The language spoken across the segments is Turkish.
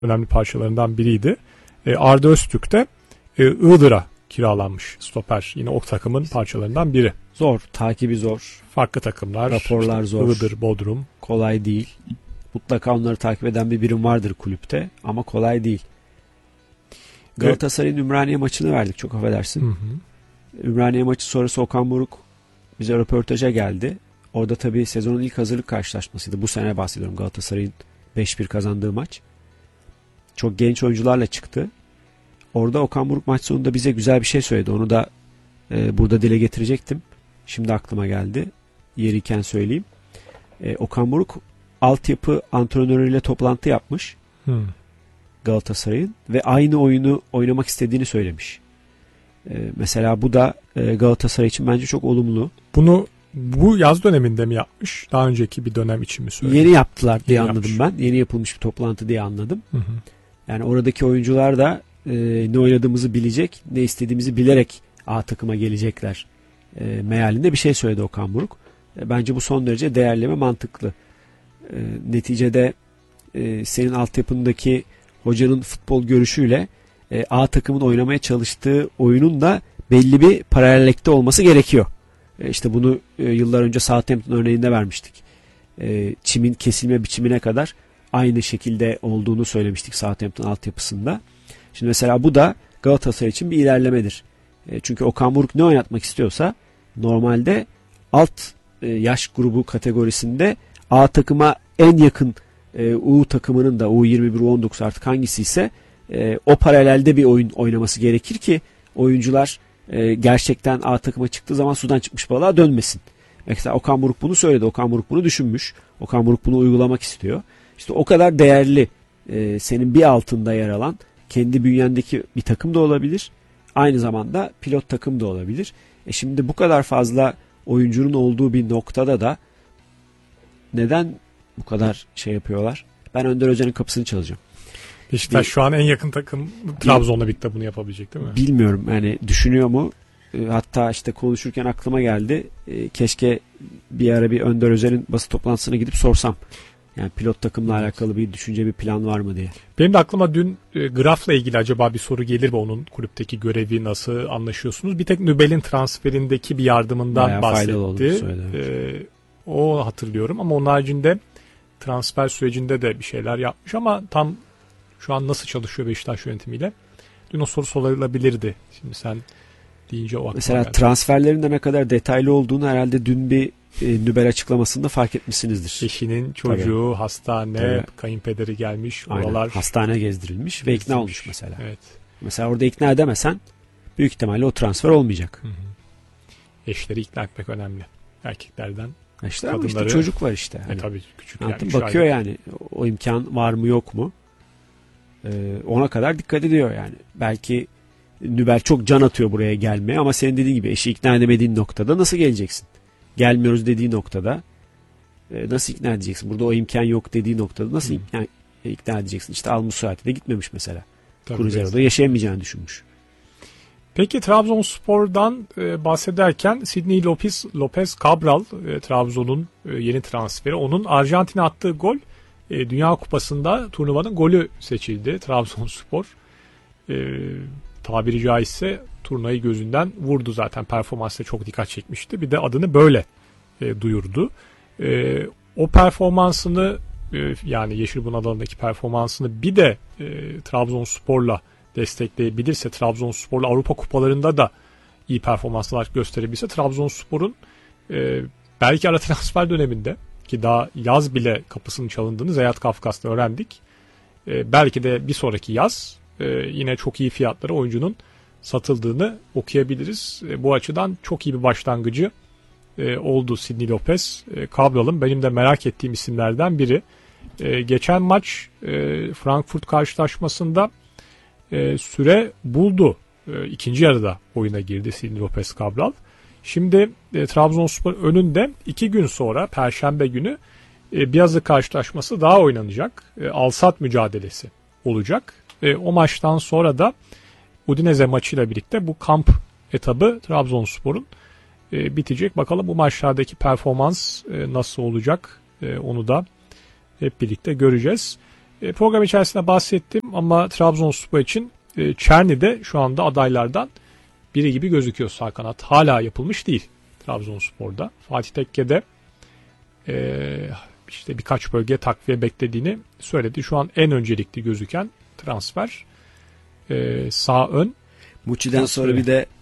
önemli parçalarından biriydi. Arda Öztürk de Iğdır'a kiralanmış stoper. Yine o takımın parçalarından biri. Zor, takibi zor. Farklı takımlar. Raporlar zor. Iğdır, Bodrum. Kolay değil. Mutlaka onları takip eden bir birim vardır kulüpte ama kolay değil. Galatasaray'ın Ümraniye maçını verdik, çok affedersin. Hı. Ümraniye maçı sonrası Okan Buruk bize röportaja geldi. Orada tabii sezonun ilk hazırlık karşılaşmasıydı. Bu sene bahsediyorum, Galatasaray'ın 5-1 kazandığı maç. Çok genç oyuncularla çıktı. Orada Okan Buruk maç sonunda bize güzel bir şey söyledi. Onu da burada dile getirecektim. Şimdi aklıma geldi. Yeriyken söyleyeyim. Okan Buruk altyapı antrenörüyle toplantı yapmış. Galatasaray'ın ve aynı oyunu oynamak istediğini söylemiş. Mesela bu da Galatasaray için bence çok olumlu. Bunu bu yaz döneminde mi yapmış? Daha önceki bir dönem için mi söyledi? Yeni yaptılar diye anladım ben. Yeni yapılmış bir toplantı diye anladım. Hı. Yani oradaki oyuncular da ne oynadığımızı bilecek, ne istediğimizi bilerek A takıma gelecekler mealinde bir şey söyledi Okan Buruk. Bence bu son derece değerli ve mantıklı. Neticede senin altyapındaki hocanın futbol görüşüyle A takımın oynamaya çalıştığı oyunun da belli bir paralellikte olması gerekiyor. İşte bunu yıllar önce Southampton örneğinde vermiştik. Çimin kesilme biçimine kadar aynı şekilde olduğunu söylemiştik Southampton altyapısında. Şimdi mesela bu da Galatasaray için bir ilerlemedir. Çünkü Okan Buruk ne oynatmak istiyorsa normalde alt yaş grubu kategorisinde A takıma en yakın U takımının da U21, U19 artık hangisi ise o paralelde bir oyun oynaması gerekir ki oyuncular gerçekten A takıma çıktığı zaman sudan çıkmış balığa dönmesin. Mesela Okan Buruk bunu söyledi. Okan Buruk bunu düşünmüş. Okan Buruk bunu uygulamak istiyor. İşte o kadar değerli senin bir altında yer alan kendi bünyendeki bir takım da olabilir. Aynı zamanda pilot takım da olabilir. Şimdi bu kadar fazla oyuncunun olduğu bir noktada da neden bu kadar şey yapıyorlar? Ben Önder Hoca'nın kapısını çalacağım. Beşiktaş şu an en yakın takım Trabzon'la birlikte bunu yapabilecek değil mi? Bilmiyorum. Yani düşünüyor mu? Hatta işte konuşurken aklıma geldi. Keşke bir ara bir Önder Hoca'nın basın toplantısına gidip sorsam. Yani pilot takımla alakalı bir düşünce, bir plan var mı diye. Benim de aklıma dün Graf'la ilgili acaba bir soru gelir mi? Onun kulüpteki görevi nasıl anlaşıyorsunuz? Bir tek Nübel'in transferindeki bir yardımından bayağı bahsetti. O hatırlıyorum ama onun haricinde transfer sürecinde de bir şeyler yapmış ama tam şu an nasıl çalışıyor Beşiktaş yönetimiyle? Dün o soru sorulabilirdi. Şimdi sen deyince o aklıma mesela geldi. Transferlerin de ne kadar detaylı olduğunu herhalde dün bir Nübel açıklamasında fark etmişsinizdir. Eşinin çocuğu, tabii, hastane, tabii, kayınpederi gelmiş. Oralar hastane gezdirilmiş ve ikna olmuş mesela. Evet. Mesela orada ikna edemesen büyük ihtimalle o transfer olmayacak. Hı. Eşleri ikna etmek önemli. Erkeklerden. İşte kadınları. Ama işte çocuk var işte. Hani, tabii küçük yani. Bakıyor yani o imkan var mı yok mu? Ona kadar dikkat ediyor yani. Belki Nübel çok can atıyor buraya gelmeye ama senin dediğin gibi eşi ikna edemediğin noktada nasıl geleceksin? Gelmiyoruz dediği noktada nasıl ikna edeceksin? Burada o imkan yok dediği noktada nasıl ikna edeceksin? İşte Al Musrati de gitmemiş mesela. Cruzero'da yaşayamayacağını düşünmüş. Peki Trabzonspor'dan bahsederken Sidney Lopez Cabral, Trabzon'un yeni transferi. Onun Arjantin'e attığı gol Dünya Kupası'nda turnuvanın golü seçildi. Trabzonspor tabiri caizse turnayı gözünden vurdu, zaten performansla çok dikkat çekmişti. Bir de adını böyle duyurdu. O performansını yani Yeşilburun alanındaki performansını bir de Trabzonspor'la destekleyebilirse, Trabzonspor'la Avrupa kupalarında da iyi performanslar gösterebilirse Trabzonspor'un belki ara transfer döneminde, ki daha yaz bile kapısının çalındığını Zeyat Kafkas'ta öğrendik. Belki de bir sonraki yaz yine çok iyi fiyatlara oyuncunun satıldığını okuyabiliriz. Bu açıdan çok iyi bir başlangıcı oldu Sidney Lopez Cabral'ın. Benim de merak ettiğim isimlerden biri. Geçen maç Frankfurt karşılaşmasında süre buldu. İkinci yarıda oyuna girdi Sidney Lopez Cabral. Şimdi Trabzonspor önünde 2 gün sonra Perşembe günü Biazı karşılaşması daha oynanacak. Al-Sadd mücadelesi olacak. O maçtan sonra da Udinese maçıyla birlikte bu kamp etabı Trabzonspor'un bitecek. Bakalım bu maçlardaki performans nasıl olacak, onu da hep birlikte göreceğiz. Program içerisinde bahsettim ama Trabzonspor için Çerni de şu anda adaylardan biri gibi gözüküyor sağ kanat. Hala yapılmış değil Trabzonspor'da. Fatih Tekke'de işte birkaç bölge takviye beklediğini söyledi. Şu an en öncelikli gözüken transfer sağ ön. Muçi'den sonra bir de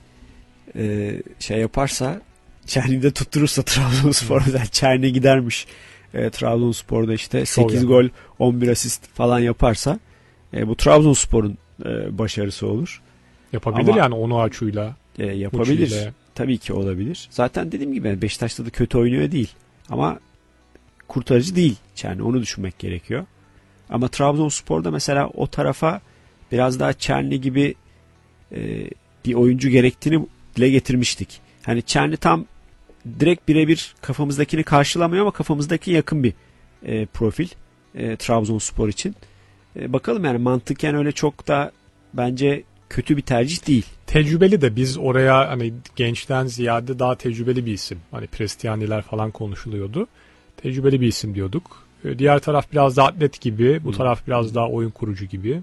şey yaparsa, Çerni'de tutturursa Trabzonspor'da Çerni gidermiş. Trabzonspor'da işte 8 gol 11 asist falan yaparsa bu Trabzonspor'un başarısı olur. Yapabilir ama, yani Onuachu'yla. Yapabilir. Muçi'yle. Tabii ki olabilir. Zaten dediğim gibi Beşiktaş'ta da kötü oynuyor değil. Ama kurtarıcı değil. Yani onu düşünmek gerekiyor. Ama Trabzonspor'da mesela o tarafa biraz daha Çerni gibi bir oyuncu gerektiğini dile getirmiştik. Hani Çerni tam direkt birebir kafamızdakini karşılamıyor ama kafamızdaki yakın bir profil Trabzonspor için. Bakalım yani mantıken öyle çok da bence kötü bir tercih değil. Tecrübeli de biz oraya hani gençten ziyade daha tecrübeli bir isim. Hani Prestianiler falan konuşuluyordu. Tecrübeli bir isim diyorduk. Diğer taraf biraz daha atlet gibi. Bu taraf biraz daha oyun kurucu gibi.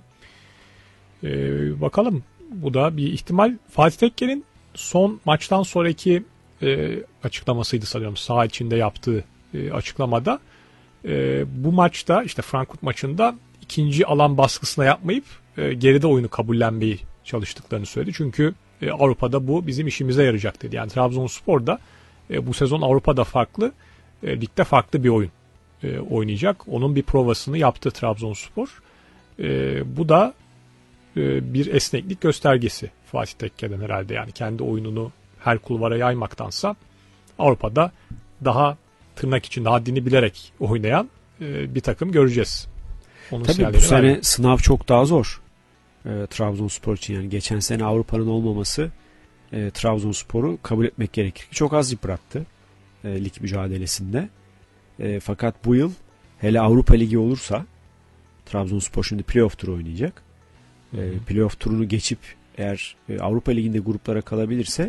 Bakalım. Bu da bir ihtimal. Fatih Tekke'nin son maçtan sonraki açıklamasıydı sanıyorum. Saha içinde yaptığı açıklamada. Bu maçta işte Frankfurt maçında ikinci alan baskısına yapmayıp geride oyunu kabullenmeyi çalıştıklarını söyledi. Çünkü Avrupa'da bu bizim işimize yarayacak dedi. Yani Trabzonspor da bu sezon Avrupa'da farklı, ligde farklı bir oyun oynayacak. Onun bir provasını yaptı Trabzonspor. Bu da bir esneklik göstergesi Fatih Tekke'den herhalde. Yani kendi oyununu her kulvara yaymaktansa Avrupa'da daha tırnak içinde haddini bilerek oynayan bir takım göreceğiz. Onun tabii bu sene sınav çok daha zor Trabzonspor için. Yani geçen sene Avrupa'nın olmaması Trabzonspor'u kabul etmek gerekir. Çok az yıprattı lig mücadelesinde. Fakat bu yıl hele Avrupa Ligi olursa Trabzonspor şimdi playoff turu oynayacak. Playoff turunu geçip eğer Avrupa Ligi'nde gruplara kalabilirse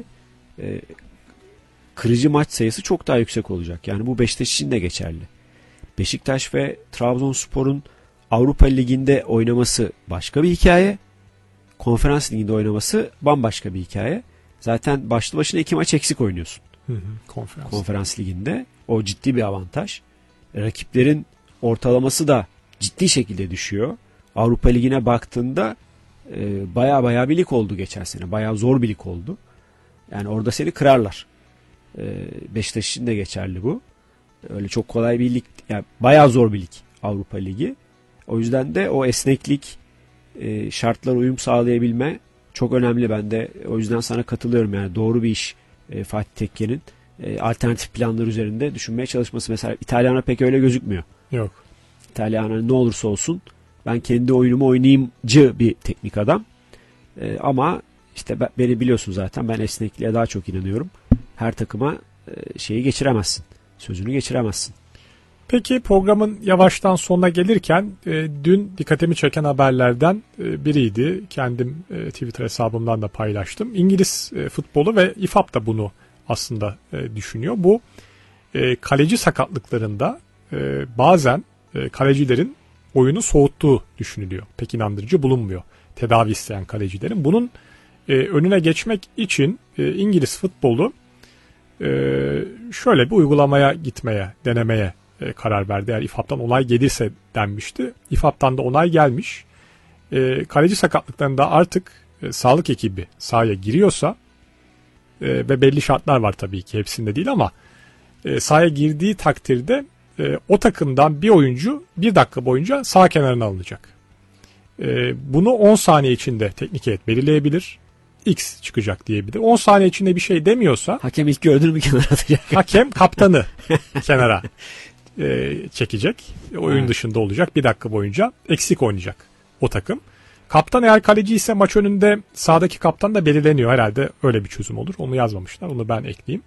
kırıcı maç sayısı çok daha yüksek olacak. Yani bu Beşiktaş için de geçerli. Beşiktaş ve Trabzonspor'un Avrupa Ligi'nde oynaması başka bir hikaye. Konferans Ligi'nde oynaması bambaşka bir hikaye. Zaten başlı başına 2 maç eksik oynuyorsun. Konferans Ligi'nde. O ciddi bir avantaj. Rakiplerin ortalaması da ciddi şekilde düşüyor. Avrupa Ligi'ne baktığında baya bir lig oldu geçen sene. Baya zor bir lig oldu. Yani orada seni kırarlar. Beşiktaş için de geçerli bu. Öyle çok kolay bir lig. Yani baya zor bir lig Avrupa Ligi. O yüzden de o esneklik, şartlara uyum sağlayabilme çok önemli. Ben de o yüzden sana katılıyorum. Yani doğru bir iş Fatih Tekke'nin alternatif planlar üzerinde düşünmeye çalışması. Mesela İtalyan'a pek öyle gözükmüyor. Yok. İtalyan'a ne olursa olsun ben kendi oyunumu oynayayımcı bir teknik adam. Ama işte beni biliyorsun zaten, ben esnekliğe daha çok inanıyorum. Her takıma şeyi geçiremezsin. Sözünü geçiremezsin. Peki programın yavaştan sonuna gelirken dün dikkatimi çeken haberlerden biriydi. Kendim Twitter hesabımdan da paylaştım. İngiliz futbolu ve İFAB da bunu aslında düşünüyor. Bu kaleci sakatlıklarında bazen kalecilerin oyunu soğuttuğu düşünülüyor. Pek inandırıcı bulunmuyor tedavi isteyen kalecilerin. Bunun önüne geçmek için İngiliz futbolu şöyle bir uygulamaya gitmeye, denemeye karar verdi. Eğer İFAB'dan onay gelirse denmişti. İFAB'dan da onay gelmiş. Kaleci sakatlıklarında artık sağlık ekibi sahaya giriyorsa ve belli şartlar var tabii ki, hepsinde değil ama sahaya girdiği takdirde o takımdan bir oyuncu 1 dakika boyunca sağ kenarına alınacak. Bunu 10 saniye içinde teknik heyet belirleyebilir. X çıkacak diyebilir. 10 saniye içinde bir şey demiyorsa hakem ilk gördüğünü mü kenara atacak? Hakem kaptanı kenara çekecek. Oyun dışında olacak. 1 dakika boyunca eksik oynayacak o takım. Kaptan eğer kaleci ise maç önünde sağdaki kaptan da belirleniyor. Herhalde öyle bir çözüm olur. Onu yazmamışlar. Onu ben ekleyeyim.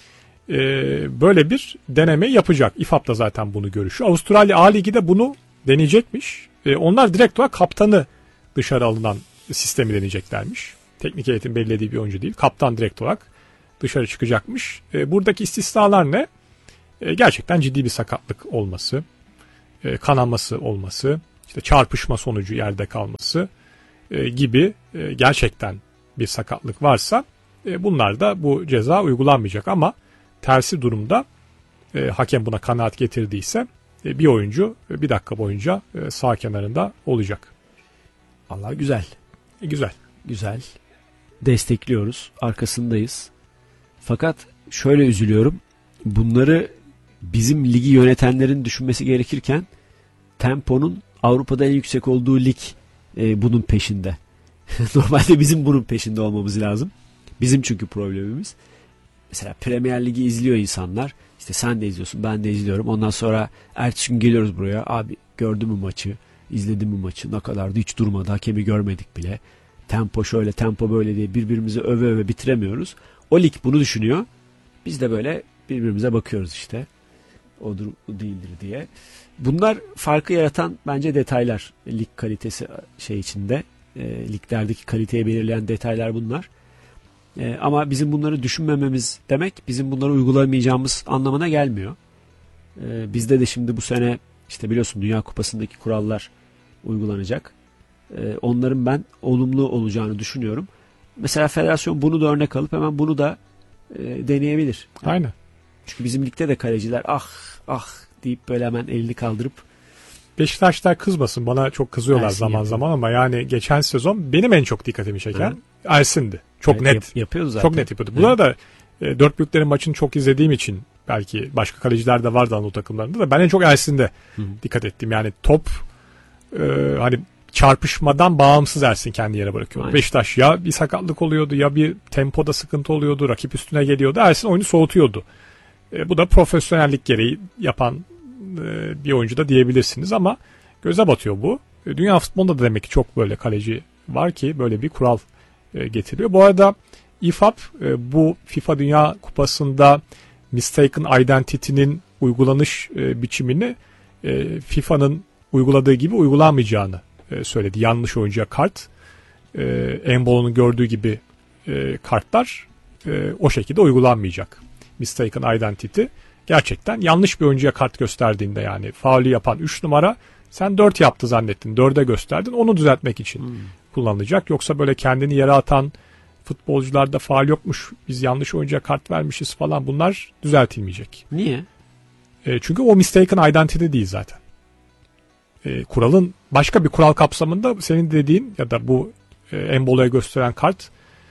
Böyle bir deneme yapacak. İFAB da zaten bunu görüşüyor. Avustralya A Ligi de bunu deneyecekmiş. Onlar direkt olarak kaptanı dışarı alınan sistemi deneyeceklermiş. Teknik heyetin belirlediği bir oyuncu değil. Kaptan direkt olarak dışarı çıkacakmış. Buradaki istisnalar ne? Gerçekten ciddi bir sakatlık olması, kananması olması, işte çarpışma sonucu yerde kalması gibi gerçekten bir sakatlık varsa bunlar da bu ceza uygulanmayacak ama tersi durumda hakem buna kanaat getirdiyse bir oyuncu bir dakika boyunca sağ kenarında olacak. Allah güzel. Güzel. Güzel. Destekliyoruz. Arkasındayız. Fakat şöyle üzülüyorum. Bunları bizim ligi yönetenlerin düşünmesi gerekirken temponun Avrupa'da en yüksek olduğu lig bunun peşinde. Normalde bizim bunun peşinde olmamız lazım. Bizim çünkü problemimiz. Mesela Premier Ligi izliyor insanlar. İşte sen de izliyorsun, ben de izliyorum. Ondan sonra ertesi gün geliyoruz buraya. Abi gördün mü maçı? İzledin mi maçı? Ne kadardı? Hiç durmadı. Hakemi görmedik bile. Tempo şöyle, tempo böyle diye birbirimizi öve öve bitiremiyoruz. O lig bunu düşünüyor. Biz de böyle birbirimize bakıyoruz işte. Odur, o değildir diye. Bunlar farkı yaratan bence detaylar. Lig kalitesi içinde. Liglerdeki kaliteyi belirleyen detaylar bunlar. Ama bizim bunları düşünmememiz demek bizim bunları uygulamayacağımız anlamına gelmiyor. Bizde de şimdi bu sene işte biliyorsun Dünya Kupası'ndaki kurallar uygulanacak. Onların ben olumlu olacağını düşünüyorum. Mesela federasyon bunu da örnek alıp hemen bunu da deneyebilir. Aynen. Çünkü bizim ligde de kaleciler ah deyip böyle hemen elini kaldırıp Beşiktaşlar kızmasın, bana çok kızıyorlar Ersin zaman yapıyor. zaman ama yani geçen sezon benim en çok dikkatimi çeken Ersin'di. Çok evet, net. Yapıyordu zaten. Çok net yapıyordu. Bunlar da dört büyüklerin maçını çok izlediğim için belki başka kaleciler de vardı Anadolu takımlarında da ben en çok Ersin'de dikkat ettim. Yani top hani çarpışmadan bağımsız Ersin kendi yere bırakıyordu. Aynen. Beşiktaş ya bir sakatlık oluyordu ya bir tempoda sıkıntı oluyordu. Rakip üstüne geliyordu. Ersin oyunu soğutuyordu. Bu da profesyonellik gereği yapan bir oyuncu da diyebilirsiniz ama göze batıyor bu. Dünya futbolunda da demek ki çok böyle kaleci var ki böyle bir kural getiriyor. Bu arada İFAB bu FIFA Dünya Kupası'nda mistaken identity'nin uygulanış biçimini FIFA'nın uyguladığı gibi uygulanmayacağını söyledi. Yanlış oyuncuya kart, Embolo'nun gördüğü gibi kartlar o şekilde uygulanmayacak. Mistaken identity gerçekten yanlış bir oyuncuya kart gösterdiğinde yani faulü yapan 3 numara sen 4 yaptı zannettin. 4'e gösterdin. Onu düzeltmek için kullanılacak. Yoksa böyle kendini yere atan futbolcularda faul yokmuş. Biz yanlış oyuncuya kart vermişiz falan. Bunlar düzeltilmeyecek. Niye? Çünkü o mistaken identity değil zaten. Kuralın başka bir kural kapsamında senin dediğin ya da bu Embolo'ya gösteren kart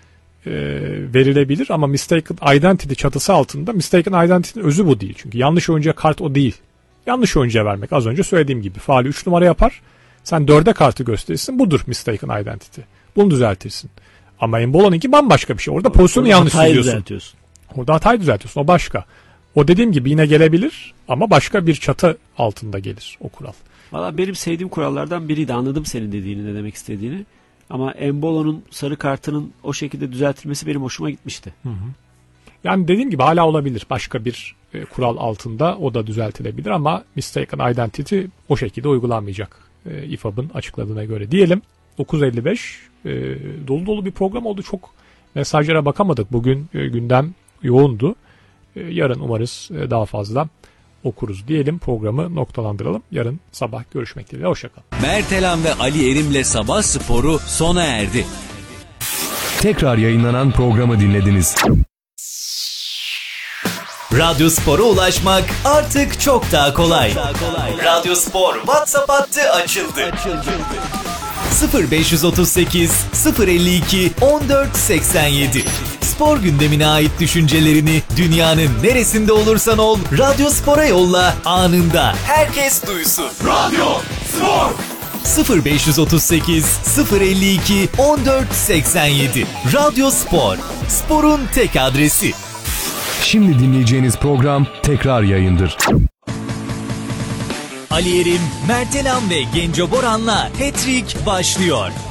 verilebilir ama mistaken identity çatısı altında mistaken identity'nin özü bu değil. Çünkü yanlış oyuncuya kart o değil. Yanlış oyuncuya vermek az önce söylediğim gibi. Faali 3 numara yapar. Sen 4'e kartı gösterirsin. Budur mistaken identity. Bunu düzeltirsin. Ama Embolo'nunki bambaşka bir şey. Orada pozisyonu yanlış çiziyorsun. Orada hatayı düzeltiyorsun. O başka. O dediğim gibi yine gelebilir ama başka bir çatı altında gelir o kural. Valla benim sevdiğim kurallardan biriydi. Anladım senin dediğini, ne demek istediğini. Ama Embolo'nun sarı kartının o şekilde düzeltilmesi benim hoşuma gitmişti. Hı hı. Yani dediğim gibi hala olabilir. Başka bir kural altında o da düzeltilebilir ama mistaken identity o şekilde uygulanmayacak. İFAB'ın açıkladığına göre diyelim. 9.55 dolu dolu bir program oldu. Çok mesajlara bakamadık. Bugün gündem yoğundu. Yarın umarız daha fazla okuruz diyelim. Programı noktalandıralım. Yarın sabah görüşmek dileğiyle. Hoşçakalın. Mertelan ve Ali Erim'le Sabah Sporu sona erdi. Tekrar yayınlanan programı dinlediniz. Radyo Spor'a ulaşmak artık çok daha kolay. Radyo Spor WhatsApp hattı açıldı. 0538 052 1487. Spor gündemine ait düşüncelerini dünyanın neresinde olursan ol Radyo Spor'a yolla, anında herkes duysun. Radyo Spor 0538 052 1487. Radyo Spor, sporun tek adresi. Şimdi dinleyeceğiniz program tekrar yayındır. Ali Erim, Mertelan ve Genco Boran'la Hat-Trick başlıyor.